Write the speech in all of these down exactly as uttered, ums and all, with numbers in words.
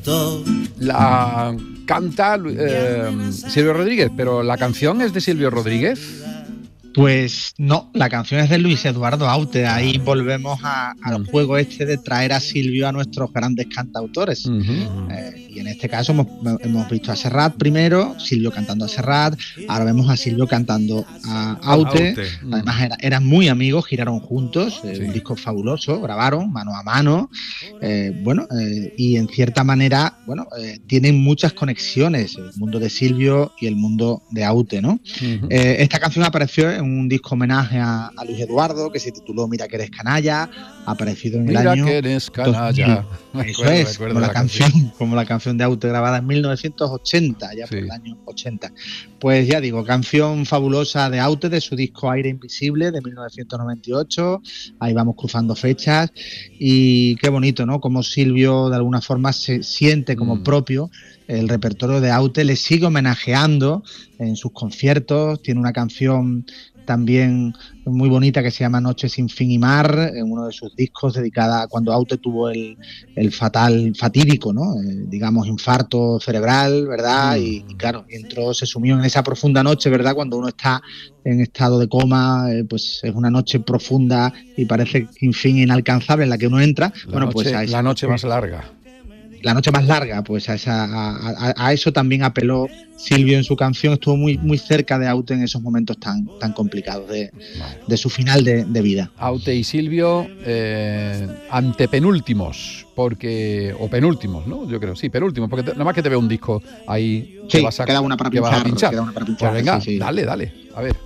La canta eh, Silvio Rodríguez, pero ¿la canción es de Silvio Rodríguez? Pues no, la canción es de Luis Eduardo Aute. Ahí volvemos a, al Mm. juego este de traer a Silvio a nuestros grandes cantautores. Uh-huh. Eh, y en este caso hemos, hemos visto a Serrat primero, Silvio cantando a Serrat, ahora vemos a Silvio cantando a Aute. Aute. Además era, eran muy amigos, giraron juntos, eh, Sí. un disco fabuloso, grabaron mano a mano. Eh, bueno, eh, y en cierta manera, bueno, eh, tienen muchas conexiones, el mundo de Silvio y el mundo de Aute, ¿no? Uh-huh. Eh, esta canción apareció en un disco homenaje a, a Luis Eduardo que se tituló Mira que eres canalla, aparecido en el Mira año que eres canalla. dos mil. Eso Recuerdo, es, recuerdo como la, la canción, canción. como la canción de Aute grabada en mil novecientos ochenta, ya Sí. por el año ochenta. Pues ya digo, canción fabulosa de Aute de su disco Aire Invisible de mil novecientos noventa y ocho. Ahí vamos cruzando fechas y qué bonito, ¿no? Como Silvio de alguna forma se siente como Mm. propio el repertorio de Aute, le sigue homenajeando en sus conciertos. Tiene una canción también muy bonita que se llama Noche sin fin y mar, en uno de sus discos dedicada a cuando Aute tuvo el, el fatal, fatídico, ¿no? Eh, digamos, infarto cerebral, ¿verdad? Mm. Y, y claro, entró, se sumió en esa profunda noche, ¿verdad? Cuando uno está en estado de coma, eh, pues es una noche profunda y parece sin fin inalcanzable en la que uno entra. La bueno, noche, pues a esa la noche más larga. la noche más larga, pues a, esa, a, a, a eso también apeló Silvio en su canción. Estuvo muy, muy cerca de Aute en esos momentos tan, tan complicados de, Vale. de su final de, de vida. Aute y Silvio eh, antepenúltimos, porque o penúltimos, ¿no? Yo creo, sí, penúltimos, porque te, nada más que te veo un disco ahí Sí, que vas a, queda una para que vas a pinchar, pinchar. queda una para Pues pinchar, venga, sí, sí. dale, dale, a ver.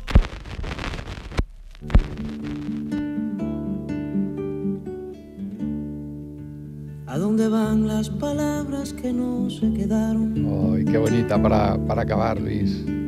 ¿A dónde van las palabras que no se quedaron? Ay, qué bonita para, para acabar, Luis.